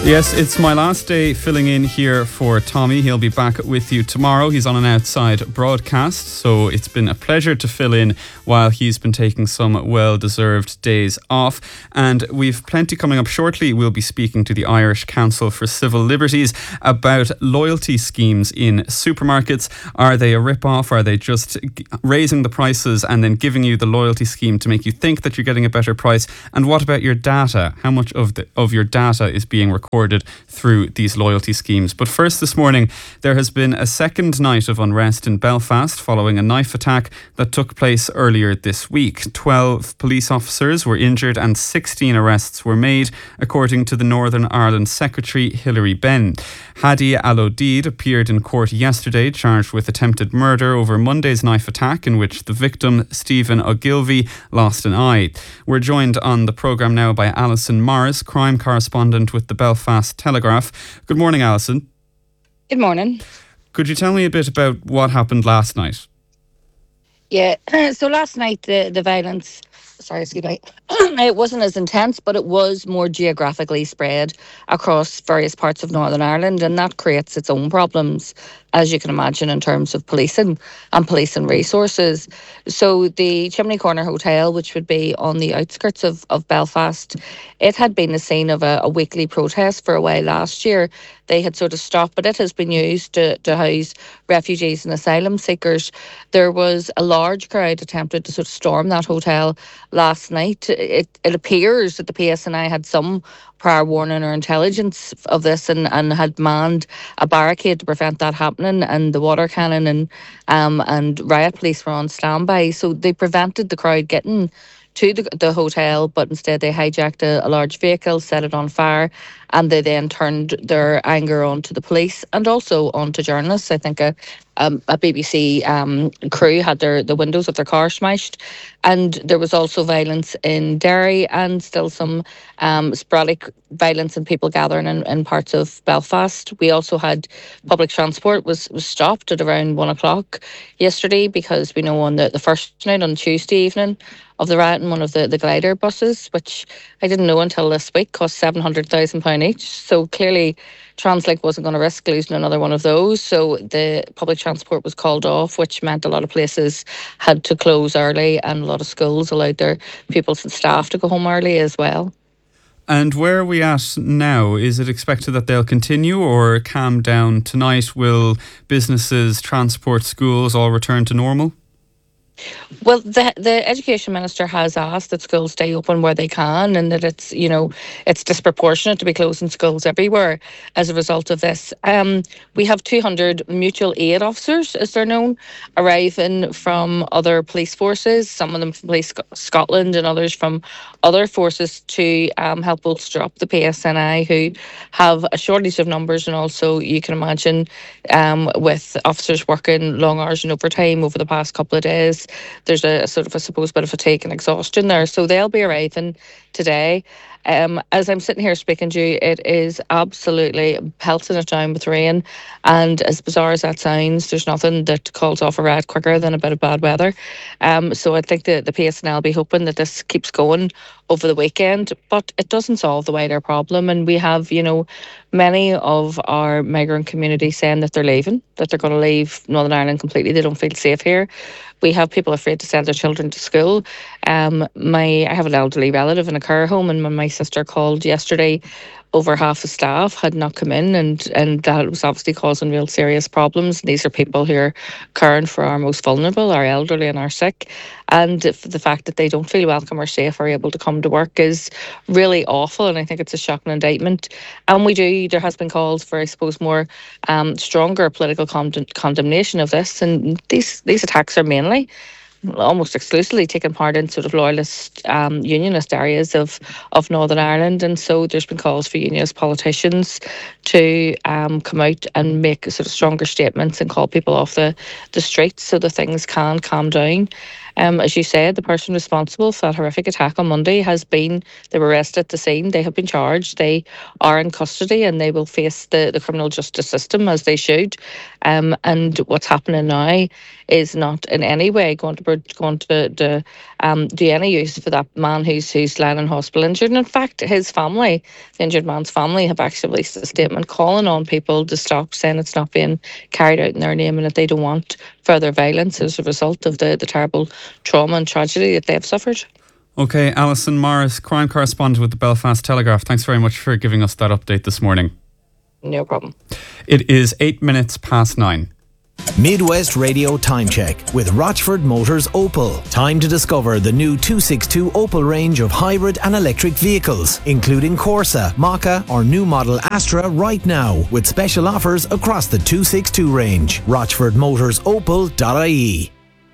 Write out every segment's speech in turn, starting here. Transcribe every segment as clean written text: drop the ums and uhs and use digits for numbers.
Yes, it's my last day filling in here for Tommy. He'll be back with you tomorrow. He's on an outside broadcast, so it's been a pleasure to fill in while he's been taking some well-deserved days off. And we've plenty coming up shortly. We'll be speaking to the Irish Council for Civil Liberties about loyalty schemes in supermarkets. Are they a rip-off? Are they just raising the prices and then giving you the loyalty scheme to make you think that you're getting a better price? And what about your data? How much of your data is being recorded through these loyalty schemes? But first, this morning, there has been a second night of unrest in Belfast following a knife attack that took place earlier this week. 12 police officers were injured and 16 arrests were made, according to the Northern Ireland Secretary Hilary Benn. Hadi Al-Odid appeared in court yesterday, charged with attempted murder over Monday's knife attack in which the victim, Stephen Ogilvie, lost an eye. We're joined on the programme now by Alison Morris, crime correspondent with the Belfast Telegraph. Good morning, Alison. Good morning. Could you tell me a bit about what happened last night? Yeah, so last night the violence, excuse me, it wasn't as intense, but it was more geographically spread across various parts of Northern Ireland, and that creates its own problems, as you can imagine, in terms of policing and policing resources. So the Chimney Corner Hotel, which would be on the outskirts of Belfast, it had been the scene of a weekly protest for a while last year. They had sort of stopped, but it has been used to house refugees and asylum seekers. There was a large crowd attempted to sort of storm that hotel last night. It appears that the PSNI had some prior warning or intelligence of this and had manned a barricade to prevent that happening, and the water cannon and riot police were on standby. So they prevented the crowd getting to the hotel, but instead they hijacked a large vehicle, set it on fire, and they then turned their anger onto the police and also onto journalists. I think a BBC crew had the windows of their car smashed, and there was also violence in Derry and still some sporadic violence and people gathering in parts of Belfast. We also had public transport was stopped at around 1 o'clock yesterday because we know on the first night, on Tuesday evening of the riot, in one of the glider buses, which I didn't know until this week, cost £700,000 each. So clearly Translink wasn't going to risk losing another one of those. So the public transport was called off, which meant a lot of places had to close early, and a lot of schools allowed their pupils and staff to go home early as well. And where are we at now? Is it expected that they'll continue or calm down tonight? Will businesses, transport, schools all return to normal? Well, the education minister has asked that schools stay open where they can, and that it's disproportionate to be closing schools everywhere as a result of this. We have 200 mutual aid officers, as they're known, arriving from other police forces, some of them from Police Scotland and others from other forces, to help bolster up the PSNI, who have a shortage of numbers, and also, you can imagine, with officers working long hours and overtime over the past couple of days, there's a sort of, I suppose, bit of fatigue and exhaustion there. So they'll be arriving today. As I'm sitting here speaking to you, it is absolutely pelting it down with rain. And as bizarre as that sounds, there's nothing that calls off a riot quicker than a bit of bad weather. So I think the PSNL will be hoping that this keeps going over the weekend, but it doesn't solve the wider problem. And we have, many of our migrant community saying that they're leaving, that they're going to leave Northern Ireland completely. They don't feel safe here. We have people afraid to send their children to school. I have an elderly relative in a care home, and when my sister called yesterday, over half the staff had not come in, and that was obviously causing real serious problems. These are people who are caring for our most vulnerable, our elderly and our sick. And the fact that they don't feel welcome or safe or able to come to work is really awful, and I think it's a shocking indictment. And there has been calls for, I suppose, more stronger political condemnation of this. And these attacks are mainly, almost exclusively, taking part in sort of loyalist, unionist areas of Northern Ireland. And so there's been calls for unionist politicians to come out and make sort of stronger statements and call people off the streets so that things can calm down. As you said, the person responsible for that horrific attack on Monday they were arrested at the scene. They have been charged. They are in custody, and they will face the criminal justice system, as they should. And what's happening now is not in any way going to do any use for that man who's lying in hospital injured. And in fact, his family, the injured man's family, have actually released a statement calling on people to stop, saying it's not being carried out in their name and that they don't want further violence as a result of the terrible trauma and tragedy that they've suffered. Okay, Alison Morris, crime correspondent with the Belfast Telegraph. Thanks very much for giving us that update this morning. No problem. It is 8 minutes past 9. Midwest Radio Time Check with Rochford Motors Opel. Time to discover the new 262 Opel range of hybrid and electric vehicles, including Corsa, Mokka or new model Astra right now, with special offers across the 262 range. RochfordMotorsOpel.ie.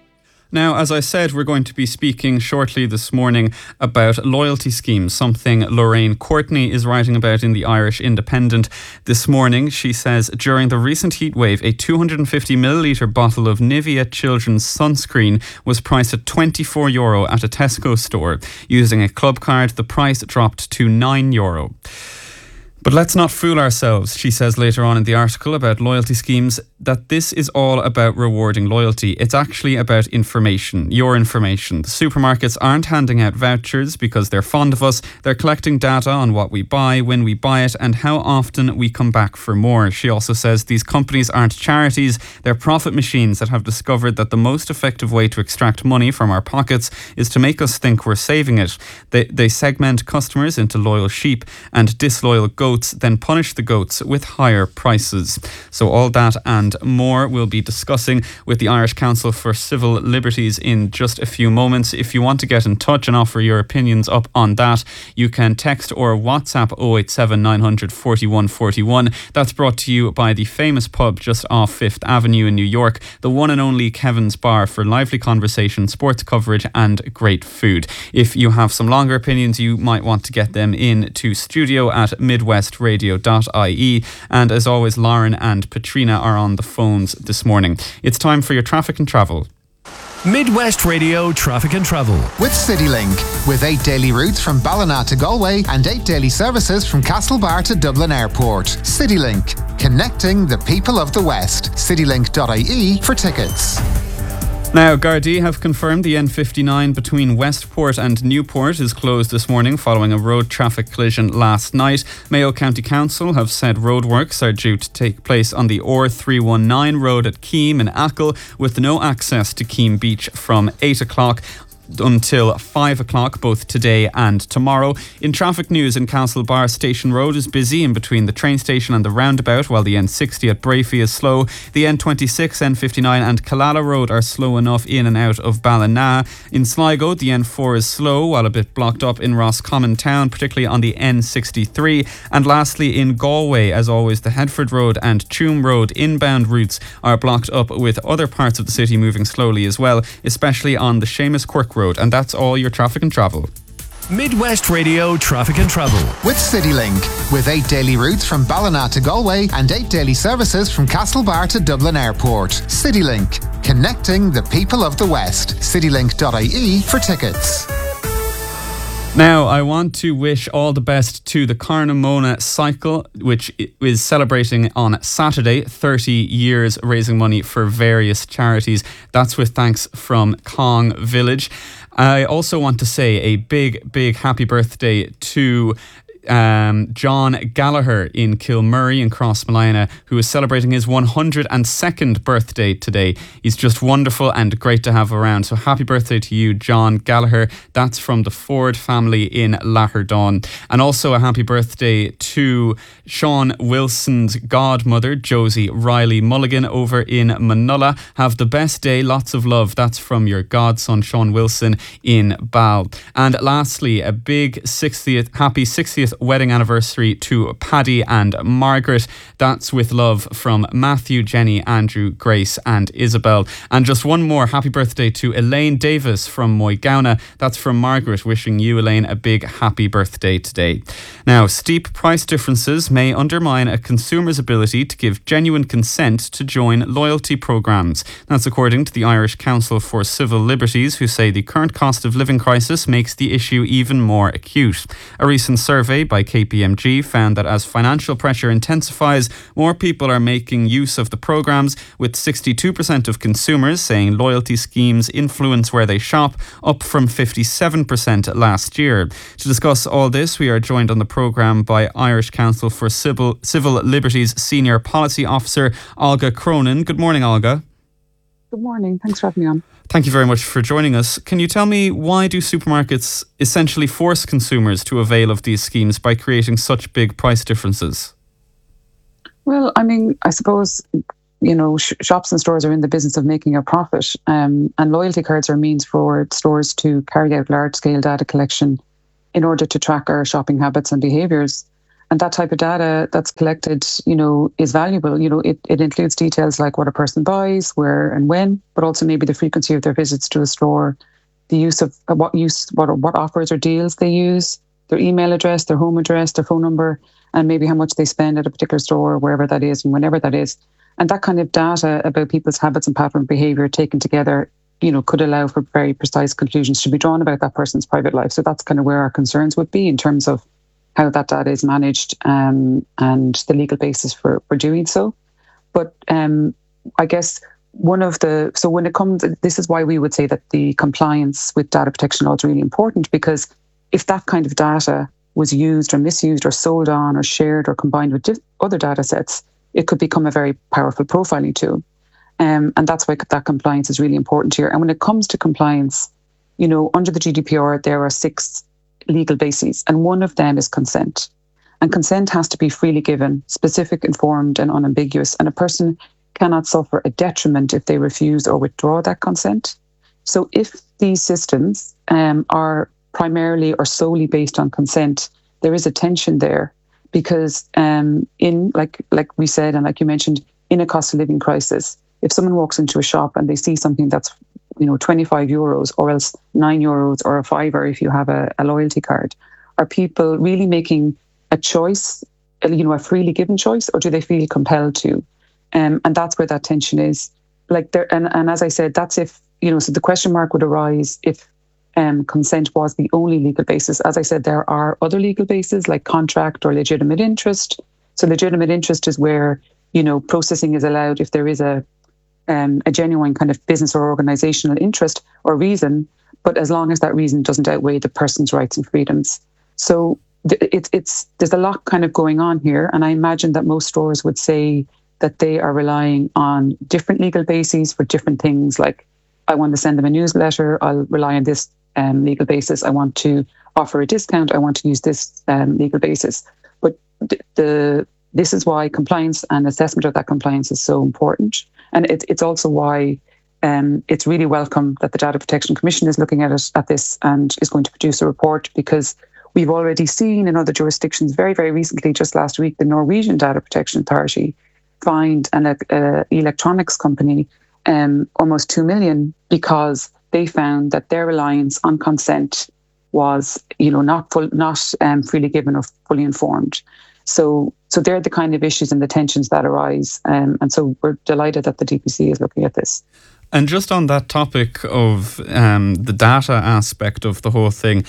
Now, as I said, we're going to be speaking shortly this morning about loyalty schemes, something Lorraine Courtney is writing about in the Irish Independent this morning. She says, during the recent heatwave, a 250 millilitre bottle of Nivea children's sunscreen was priced at €24 at a Tesco store. Using a club card, the price dropped to €9. But let's not fool ourselves, she says later on in the article about loyalty schemes, that this is all about rewarding loyalty. It's actually about information, your information. The supermarkets aren't handing out vouchers because they're fond of us. They're collecting data on what we buy, when we buy it, and how often we come back for more. She also says these companies aren't charities. They're profit machines that have discovered that the most effective way to extract money from our pockets is to make us think we're saving it. They segment customers into loyal sheep and disloyal goats, then punish the goats with higher prices. So all that and more we'll be discussing with the Irish Council for Civil Liberties in just a few moments. If you want to get in touch and offer your opinions up on that, you can text or WhatsApp 087 900 41 41. That's brought to you by the famous pub just off 5th Avenue in New York, the one and only Kevin's Bar, for lively conversation, sports coverage and great food. If you have some longer opinions, you might want to get them in to studio at midwestradio.ie. And as always, Lauren and Patrina are on the phones this morning. It's time for your traffic and travel. Midwest Radio Traffic and Travel with CityLink, with 8 daily routes from Ballina to Galway and 8 daily services from Castlebar to Dublin Airport. CityLink, connecting the people of the West. CityLink.ie for tickets. Now, Gardaí have confirmed the N59 between Westport and Newport is closed this morning following a road traffic collision last night. Mayo County Council have said roadworks are due to take place on the R319 road at Keam and Achill, with no access to Keam Beach from 8 o'clock until 5 o'clock both today and tomorrow. In traffic news, in Castlebar, Station Road is busy in between the train station and the roundabout, while the N60 at Brafey is slow. The N26, N59 and Killala Road are slow enough in and out of Ballina. In Sligo, the N4 is slow, while a bit blocked up in Roscommon Town, particularly on the N63. And lastly, in Galway, as always, the Headford Road and Tuam Road inbound routes are blocked up, with other parts of the city moving slowly as well, especially on the Seamus Quirk Road. And that's all your traffic and travel. Midwest Radio Traffic and Travel with CityLink, with 8 daily routes from Ballina to Galway and 8 daily services from Castlebar to Dublin Airport. CityLink, connecting the people of the West. CityLink.ie for tickets. Now, I want to wish all the best to the Carnamona Cycle, which is celebrating on Saturday 30 years raising money for various charities. That's with thanks from Cong Village. I also want to say a big happy birthday to John Gallagher in Kilmurray in Crossmolina, who is celebrating his 102nd birthday today. He's just wonderful and great to have around. So happy birthday to you, John Gallagher. That's from the Ford family in Laherdon. And also a happy birthday to Sean Wilson's godmother, Josie Riley Mulligan, over in Manulla. Have the best day, lots of love. That's from your godson, Sean Wilson, in Bal. And lastly, a big happy 60th wedding anniversary to Paddy and Margaret. That's with love from Matthew, Jenny, Andrew, Grace and Isabel. And just one more happy birthday to Elaine Davis from Moygauna. That's from Margaret, wishing you, Elaine, a big happy birthday today. Now, steep price differences may undermine a consumer's ability to give genuine consent to join loyalty programmes. That's according to the Irish Council for Civil Liberties, who say the current cost of living crisis makes the issue even more acute. A recent survey by KPMG found that as financial pressure intensifies, more people are making use of the programs, with 62% of consumers saying loyalty schemes influence where they shop, up from 57% last year. To discuss all this, we are joined on the programme by Irish Council for Civil Liberties Senior Policy Officer Olga Cronin. Good morning, Olga. Good morning. Thanks for having me on. Thank you very much for joining us. Can you tell me, why do supermarkets essentially force consumers to avail of these schemes by creating such big price differences? Well, I mean, I suppose, shops and stores are in the business of making a profit, and loyalty cards are a means for stores to carry out large-scale data collection in order to track our shopping habits and behaviours. And that type of data that's collected, is valuable. It includes details like what a person buys, where and when, but also maybe the frequency of their visits to a store, the use of what offers or deals they use, their email address, their home address, their phone number, and maybe how much they spend at a particular store, wherever that is and whenever that is. And that kind of data about people's habits and pattern of behaviour taken together, could allow for very precise conclusions to be drawn about that person's private life. So that's kind of where our concerns would be in terms of how that data is managed, and the legal basis for doing so. But I guess when it comes, this is why we would say that the compliance with data protection law is really important, because if that kind of data was used or misused or sold on or shared or combined with other data sets, it could become a very powerful profiling tool. And that's why that compliance is really important here. And when it comes to compliance, under the GDPR, there are 6 legal bases, and one of them is consent. And consent has to be freely given, specific, informed and unambiguous, and a person cannot suffer a detriment if they refuse or withdraw that consent. So if these systems are primarily or solely based on consent, there is a tension there, because in like we said, and like you mentioned, in a cost of living crisis, if someone walks into a shop and they see something that's €25 or else €9 or a fiver if you have a loyalty card, are people really making a choice, a freely given choice, or do they feel compelled to? And that's where that tension is. And as I said, that's if, so the question mark would arise if consent was the only legal basis. As I said, there are other legal bases like contract or legitimate interest. So legitimate interest is where, processing is allowed if there is a genuine kind of business or organizational interest or reason, but as long as that reason doesn't outweigh the person's rights and freedoms. So there's a lot kind of going on here, and I imagine that most stores would say that they are relying on different legal bases for different things. Like, I want to send them a newsletter, I'll rely on this legal basis. I want to offer a discount, I want to use this legal basis. But this is why compliance and assessment of that compliance is so important. And it's also why it's really welcome that the Data Protection Commission is looking at this and is going to produce a report, because we've already seen in other jurisdictions very, very recently, just last week, the Norwegian Data Protection Authority fined an electronics company almost 2 million because they found that their reliance on consent was, not freely given or fully informed. So they're the kind of issues and the tensions that arise. And so we're delighted that the DPC is looking at this. And just on that topic of the data aspect of the whole thing,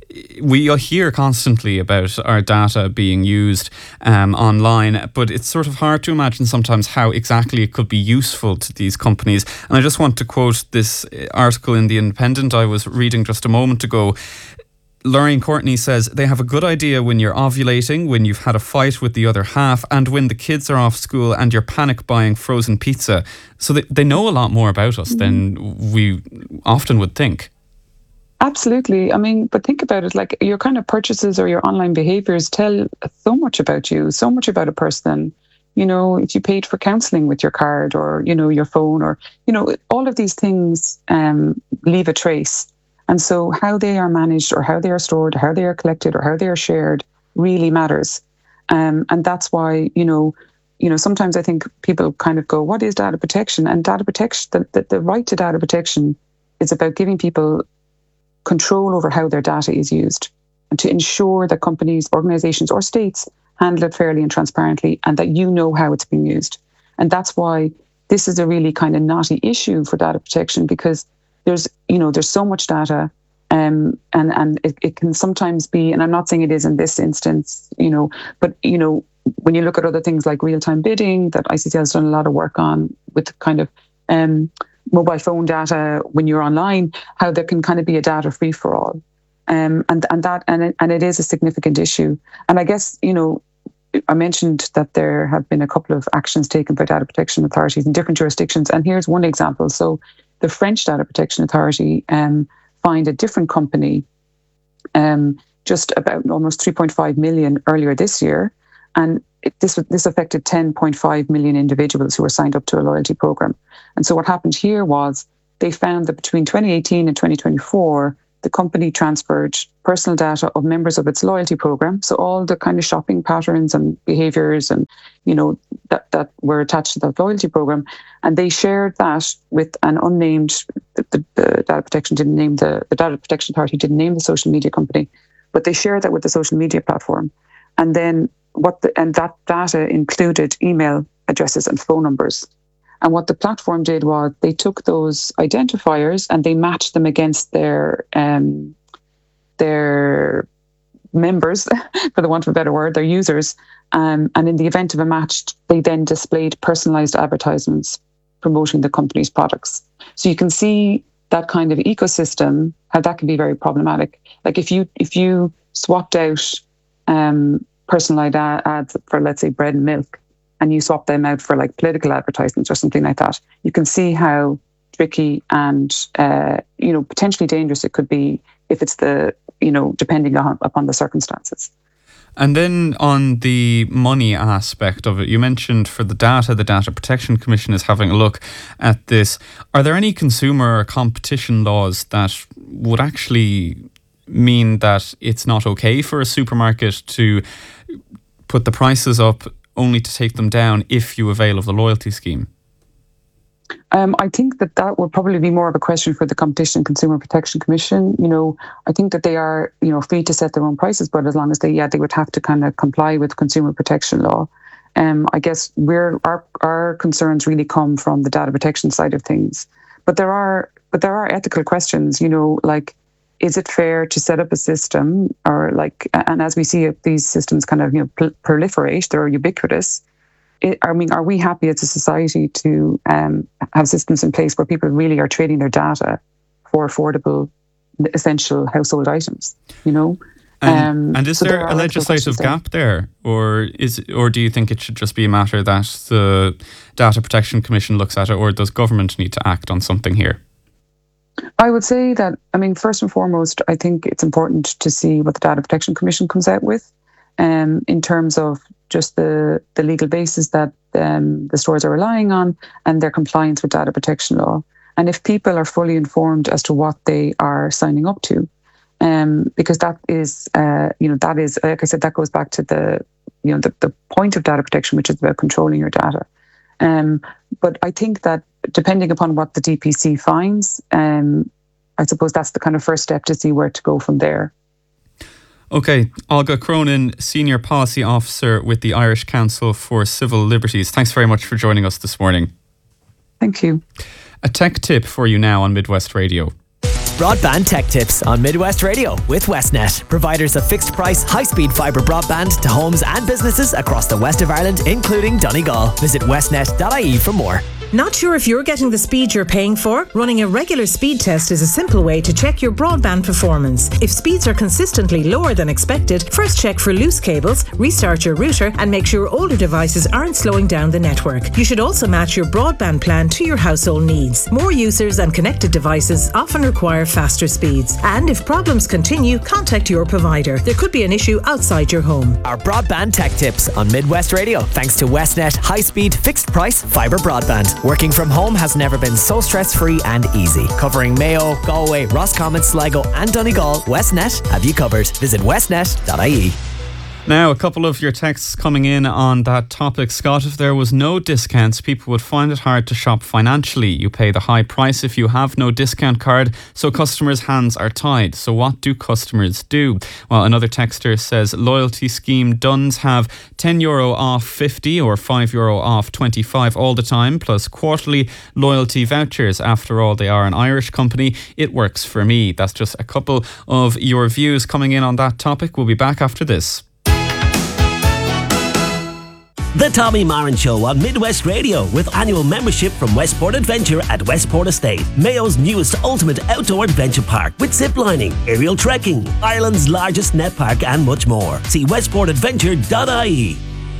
we hear constantly about our data being used online, but it's sort of hard to imagine sometimes how exactly it could be useful to these companies. And I just want to quote this article in The Independent I was reading just a moment ago. Lorraine Courtney says they have a good idea when you're ovulating, when you've had a fight with the other half, and when the kids are off school and you're panic buying frozen pizza. So they know a lot more about us than we often would think. Absolutely. I mean, but think about it, like your kind of purchases or your online behaviours tell so much about you, so much about a person. If you paid for counselling with your card or, your phone or, all of these things leave a trace. And so how they are managed or how they are stored, how they are collected or how they are shared really matters. And that's why, sometimes I think people kind of go, what is data protection? And data protection, the right to data protection is about giving people control over how their data is used and to ensure that companies, organizations or states handle it fairly and transparently and that how it's being used. And that's why this is a really kind of knotty issue for data protection, because there's so much data And it can sometimes be, and I'm not saying it is in this instance, but when you look at other things like real-time bidding that ICCL has done a lot of work on with kind of mobile phone data when you're online, how there can kind of be a data free-for-all. And it is a significant issue. And I guess, I mentioned that there have been a couple of actions taken by data protection authorities in different jurisdictions. And here's one example. So the French Data Protection Authority fined a different company just about almost 3.5 million earlier this year. And this affected 10.5 million individuals who were signed up to a loyalty program. And so what happened here was they found that between 2018 and 2024, the company transferred personal data of members of its loyalty program. So all the kind of shopping patterns and behaviors and, that were attached to that loyalty program. And they shared that with an unnamed, the Data Protection didn't name the Data Protection Authority didn't name the social media company, but they shared that with the social media platform. And then that data included email addresses and phone numbers. And what the platform did was they took those identifiers and they matched them against their members, for the want of a better word, their users. And in the event of a match, they then displayed personalized advertisements promoting the company's products. So you can see that kind of ecosystem, how that can be very problematic. Like if you swapped out personalized ads for, let's say, bread and milk, and you swap them out for like political advertisements or something like that, you can see how tricky and potentially dangerous it could be if it's depending upon the circumstances. And then on the money aspect of it, you mentioned for the Data Protection Commission is having a look at this. Are there any consumer or competition laws that would actually mean that it's not okay for a supermarket to put the prices up only to take them down if you avail of the loyalty scheme? I think that would probably be more of a question for the Competition and Consumer Protection Commission. I think that they are, free to set their own prices, but as long as they would have to kind of comply with consumer protection law. I guess our concerns really come from the data protection side of things. But there are ethical questions, like, is it fair to set up a system and as we see these systems kind of, proliferate, they're ubiquitous. Are we happy as a society to have systems in place where people really are trading their data for affordable, essential household items, And is there a legislative gap there? Or do you think it should just be a matter that the Data Protection Commission looks at it, or does government need to act on something here? I would say that, first and foremost, I think it's important to see what the Data Protection Commission comes out with in terms of just the legal basis that the stores are relying on and their compliance with data protection law. And if people are fully informed as to what they are signing up to, because that is, like I said, that goes back to the point of data protection, which is about controlling your data. But I think that depending upon what the DPC finds, I suppose that's the kind of first step to see where to go from there. Okay, Olga Cronin, Senior Policy Officer with the Irish Council for Civil Liberties. Thanks very much for joining us this morning. Thank you. A tech tip for you now on Midwest Radio. Broadband tech tips on Midwest Radio with Westnet, providers of fixed price, high-speed fibre broadband to homes and businesses across the west of Ireland, including Donegal. Visit westnet.ie for more. Not sure if you're getting the speed you're paying for? Running a regular speed test is a simple way to check your broadband performance. If speeds are consistently lower than expected, first check for loose cables, restart your router, and make sure older devices aren't slowing down the network. You should also match your broadband plan to your household needs. More users and connected devices often require faster speeds. And if problems continue, contact your provider. There could be an issue outside your home. Our broadband tech tips on Midwest Radio, thanks to Westnet high-speed, fixed-price fibre broadband. Working from home has never been so stress-free and easy. Covering Mayo, Galway, Roscommon, Sligo and Donegal, Westnet have you covered. Visit westnet.ie. Now, a couple of your texts coming in on that topic. Scott, if there was no discounts, people would find it hard to shop financially. You pay the high price if you have no discount card, so customers' hands are tied. So what do customers do? Well, another texter says loyalty scheme Duns have €10 off 50 or €5 off 25 all the time, plus quarterly loyalty vouchers. After all, they are an Irish company. It works for me. That's just a couple of your views coming in on that topic. We'll be back after this. The Tommy Marin Show on Midwest Radio with annual membership from Westport Adventure at Westport Estate, Mayo's newest ultimate outdoor adventure park with ziplining, aerial trekking, Ireland's largest net park and much more. See westportadventure.ie.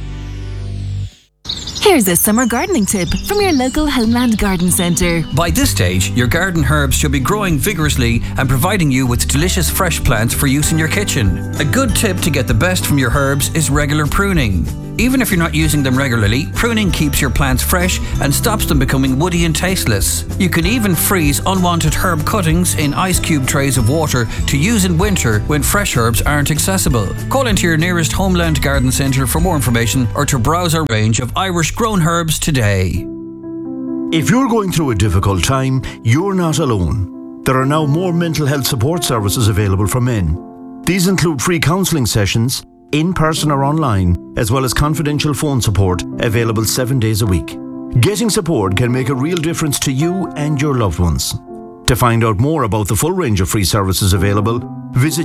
Here's a summer gardening tip from your local Homeland Garden Centre. By this stage, your garden herbs should be growing vigorously and providing you with delicious fresh plants for use in your kitchen. A good tip to get the best from your herbs is regular pruning. Even if you're not using them regularly, pruning keeps your plants fresh and stops them becoming woody and tasteless. You can even freeze unwanted herb cuttings in ice cube trays of water to use in winter when fresh herbs aren't accessible. Call into your nearest Homeland Garden Centre for more information or to browse our range of Irish grown herbs today. If you're going through a difficult time, you're not alone. There are now more mental health support services available for men. These include free counselling sessions, in person or online, as well as confidential phone support available 7 days a week. Getting support can make a real difference to you and your loved ones. To find out more about the full range of free services available, visit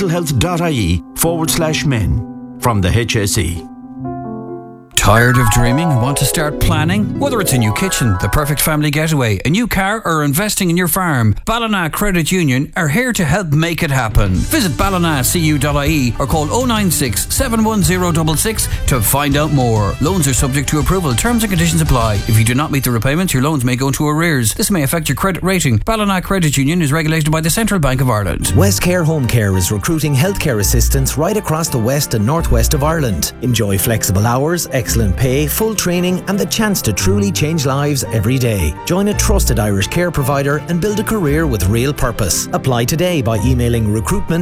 yourmentalhealth.ie/men from the HSE. Tired of dreaming and want to start planning? Whether it's a new kitchen, the perfect family getaway, a new car, or investing in your farm, Ballina Credit Union are here to help make it happen. Visit ballinacu.ie or call 096 71066 to find out more. Loans are subject to approval. Terms and conditions apply. If you do not meet the repayments, your loans may go into arrears. This may affect your credit rating. Ballina Credit Union is regulated by the Central Bank of Ireland. Westcare Home Care is recruiting healthcare assistants right across the west and northwest of Ireland. Enjoy flexible hours, excellent pay, full training and the chance to truly change lives every day. Join a trusted Irish care provider and build a career with real purpose. Apply today by emailing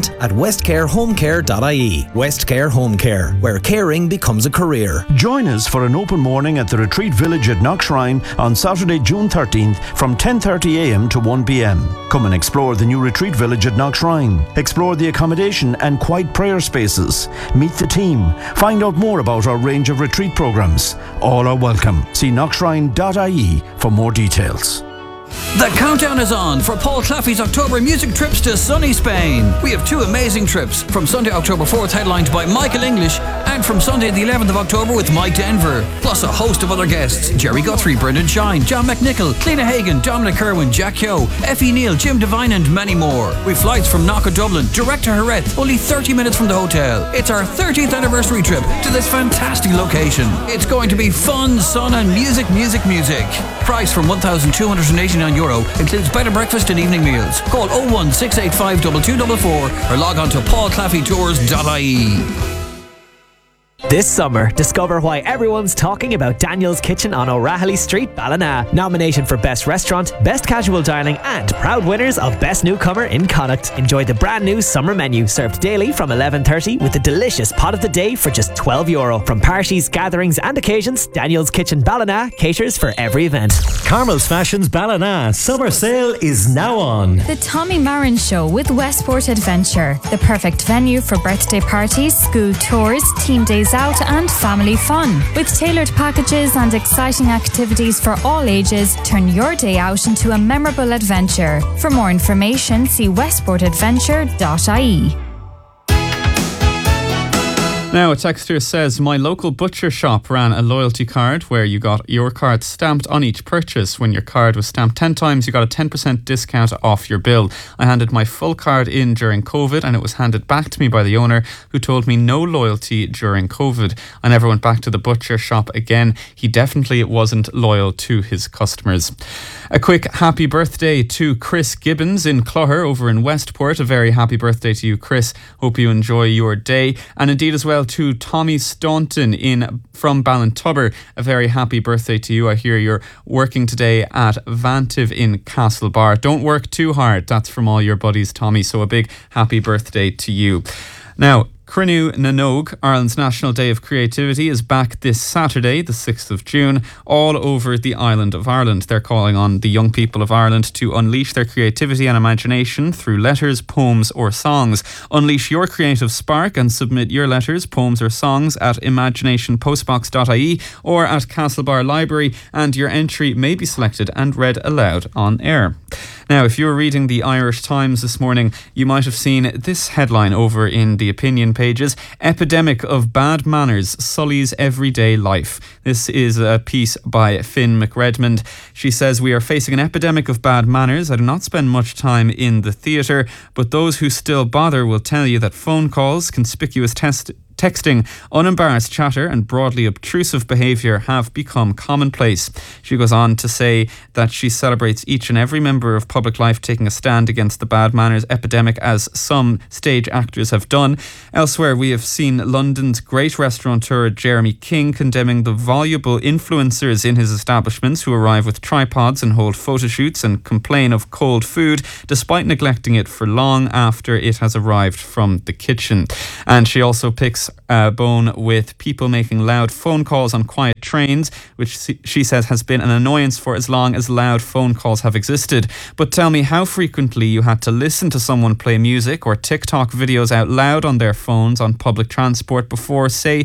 recruitment@westcarehomecare.ie. Westcare Home Care, where caring becomes a career. Join us for an open morning at the Retreat Village at Knockshrine on Saturday, June 13th from 10:30am to 1pm. Come and explore the new Retreat Village at Knockshrine. Explore the accommodation and quiet prayer spaces. Meet the team. Find out more about our range of retreat programs. All are welcome. See knockshrine.ie for more details. The countdown is on for Paul Claffey's October music trips to sunny Spain. We have two amazing trips, from Sunday, October 4th, headlined by Michael English, and from Sunday, the 11th of October with Mike Denver, plus a host of other guests: Jerry Guthrie, Brendan Shine, John McNichol, Cliona Hagan, Dominic Kerwin, Jack Keogh, Effie Neal, Jim Devine and many more. With flights from Knock of Dublin, direct to Jerez, only 30 minutes from the hotel. It's our 30th anniversary trip to this fantastic location. It's going to be fun, sun and music. Price from €1,289, includes bed and breakfast and evening meals. Call 01685 2244 or log on to paulclaffeytours.ie. This summer, discover why everyone's talking about Daniel's Kitchen on O'Rahilly Street, Ballina. Nominated for Best Restaurant, Best Casual Dining and proud winners of Best Newcomer in Connacht. Enjoy the brand new summer menu served daily from 11:30 with a delicious pot of the day for just €12. From parties, gatherings and occasions, Daniel's Kitchen Ballina caters for every event. Carmel's Fashions Ballina summer sale is now on. The Tommy Marin Show with Westport Adventure, the perfect venue for birthday parties, school tours, team days out and family fun. With tailored packages and exciting activities for all ages, turn your day out into a memorable adventure. For more information, see westportadventure.ie. Now, a texter says, my local butcher shop ran a loyalty card where you got your card stamped on each purchase. When your card was stamped 10 times, you got a 10% discount off your bill. I handed my full card in during COVID and it was handed back to me by the owner, who told me no loyalty during COVID. I never went back to the butcher shop again. He definitely wasn't loyal to his customers. A quick happy birthday to Chris Gibbons in Clogher over in Westport. A very happy birthday to you, Chris. Hope you enjoy your day. And indeed as well to Tommy Staunton from Ballintubber. A very happy birthday to you. I hear you're working today at Vantive in Castlebar. Don't work too hard. That's from all your buddies, Tommy. So a big happy birthday to you. Now, Cruinniú na nÓg, Ireland's National Day of Creativity, is back this Saturday, the 6th of June, all over the island of Ireland. They're calling on the young people of Ireland to unleash their creativity and imagination through letters, poems or songs. Unleash your creative spark and submit your letters, poems or songs at imaginationpostbox.ie or at Castlebar Library, and your entry may be selected and read aloud on air. Now, if you were reading the Irish Times this morning, you might have seen this headline over in the opinion pages: Epidemic of Bad Manners Sullies Everyday Life. This is a piece by Finn McRedmond. She says, "We are facing an epidemic of bad manners. I do not spend much time in the theatre, but those who still bother will tell you that phone calls, conspicuous texting, unembarrassed chatter and broadly obtrusive behaviour have become commonplace." She goes on to say that she celebrates each and every member of public life taking a stand against the bad manners epidemic, as some stage actors have done. Elsewhere, we have seen London's great restaurateur Jeremy King condemning the voluble influencers in his establishments who arrive with tripods and hold photo shoots and complain of cold food despite neglecting it for long after it has arrived from the kitchen. And she also picks bone with people making loud phone calls on quiet trains, which she says has been an annoyance for as long as loud phone calls have existed. But tell me how frequently you had to listen to someone play music or TikTok videos out loud on their phones on public transport before, say,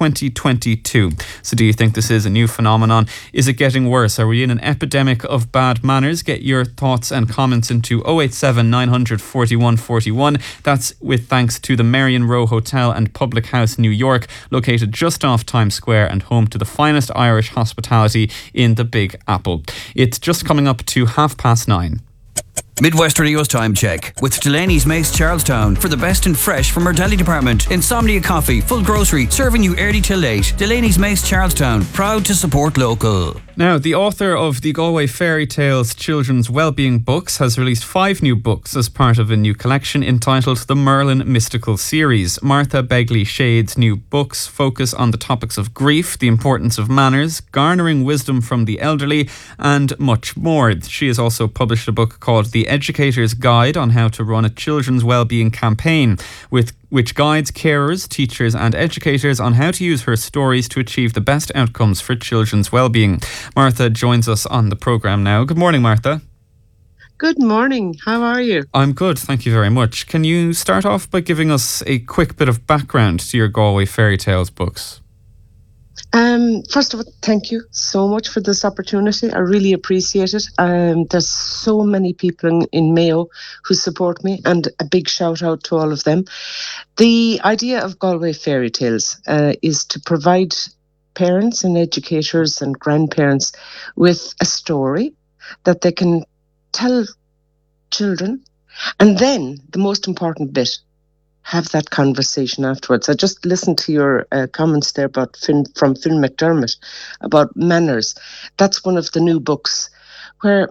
2022. So do you think this is a new phenomenon? Is it getting worse? Are we in an epidemic of bad manners? Get your thoughts and comments into 087 900 41 41. That's with thanks to the Marion Row Hotel and Public House, New York, located just off Times Square and home to the finest Irish hospitality in the Big Apple. It's just coming up to 9:30. Midwest Radio's time check with Delaney's Mace Charlestown for the best in fresh from our deli department. Insomnia Coffee, full grocery, serving you early till late. Delaney's Mace Charlestown, proud to support local. Now, the author of the Galway Fairy Tales children's wellbeing books has released 5 new books as part of a new collection entitled the Merlin Mystical Series. Martha Begley Shade's new books focus on the topics of grief, the importance of manners, garnering wisdom from the elderly, and much more. She has also published a book called The Educator's Guide on how to run a children's wellbeing campaign, which guides carers, teachers and educators on how to use her stories to achieve the best outcomes for children's wellbeing. Martha joins us on the programme now. Good morning, Martha. Good morning. How are you? I'm good, thank you very much. Can you start off by giving us a quick bit of background to your Galway Fairy Tales books? First of all, thank you so much for this opportunity. I really appreciate it. There's so many people in Mayo who support me, and a big shout out to all of them. The idea of Galway Fairy Tales is to provide parents and educators and grandparents with a story that they can tell children, and then the most important bit, have that conversation afterwards. I just listened to your comments there about from Finn McDermott about manners. That's one of the new books where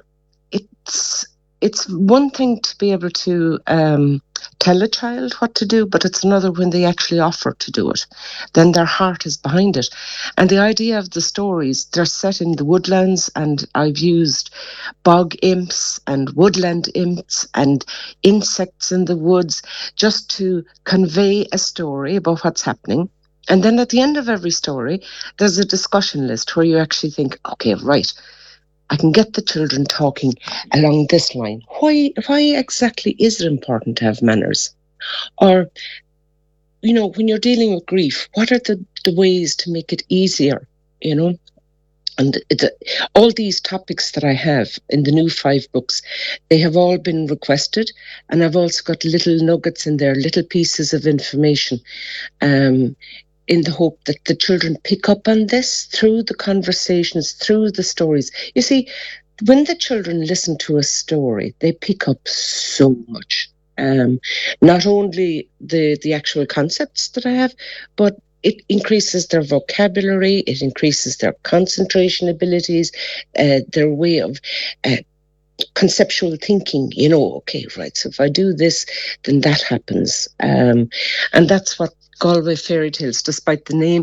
it's one thing to be able to tell a child what to do, but it's another when they actually offer to do it. Then their heart is behind it. And the idea of the stories, they're set in the woodlands, and I've used bog imps and woodland imps and insects in the woods just to convey a story about what's happening. And then at the end of every story, there's a discussion list where you actually think, okay, right, I can get the children talking along this line. Why exactly is it important to have manners? Or, you know, when you're dealing with grief, what are the ways to make it easier, you know? And all these topics that I have in the new 5 books, they have all been requested. And I've also got little nuggets in there, little pieces of information, in the hope that the children pick up on this through the conversations, through the stories. You see, when the children listen to a story, they pick up so much. Not only the actual concepts that I have, but it increases their vocabulary, it increases their concentration abilities, their way of conceptual thinking, you know, okay, right, so if I do this, then that happens. And that's what Galway Fairy Tales, despite the name,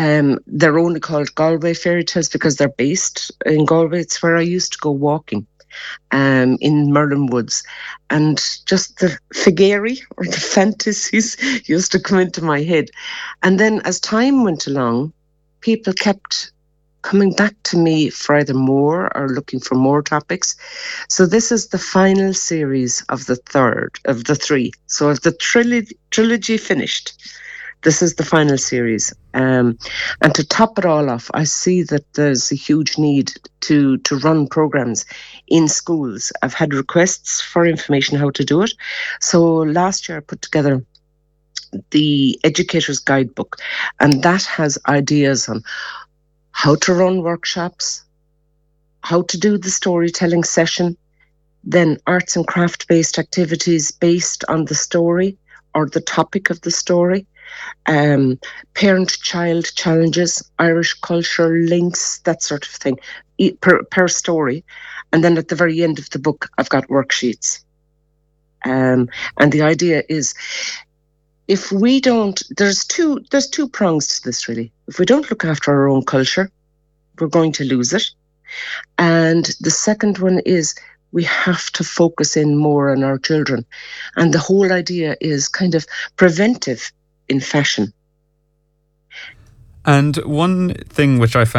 they're only called Galway Fairy Tales because they're based in Galway. It's where I used to go walking. in Merlin Woods. And just the figari or the fantasies used to come into my head. And then as time went along, people kept coming back to me for either more or looking for more topics. So this is the final series of the third of the three. So if the trilogy finished, this is the final series. And to top it all off, I see that there's a huge need to run programs in schools. I've had requests for information how to do it. So last year I put together the Educator's Guidebook, and that has ideas on how to run workshops, how to do the storytelling session, then arts and craft-based activities based on the story or the topic of the story, parent-child challenges, Irish culture links, that sort of thing, per story. And then at the very end of the book, I've got worksheets. And the idea is, if we don't, there's two prongs to this, really. If we don't look after our own culture, we're going to lose it. And the second one is we have to focus in more on our children. And the whole idea is kind of preventive in fashion. And one thing which I found